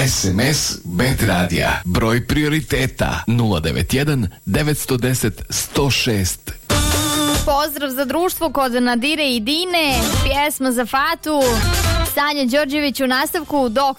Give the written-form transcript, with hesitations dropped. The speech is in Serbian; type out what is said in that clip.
SMS Bet radija. Broj prioriteta 091 910 106. Pozdrav za društvo kod Nadire i Dine. Pjesma za Fatu. Sanja Đorđević u nastavku, dok